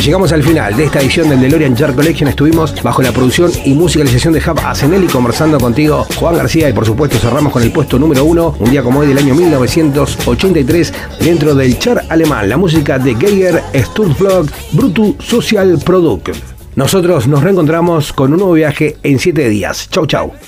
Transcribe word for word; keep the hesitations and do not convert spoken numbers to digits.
Llegamos al final de esta edición del DeLorean Jar Collection. Estuvimos bajo la producción y musicalización de Hub Asenelli, conversando contigo, Juan García, y por supuesto cerramos con el puesto número uno, un día como hoy del año mil novecientos ochenta y tres, dentro del chart alemán, la música de Geiger Sturmflug Brutu Social Product. Nosotros nos reencontramos con un nuevo viaje en siete días. Chau, chau.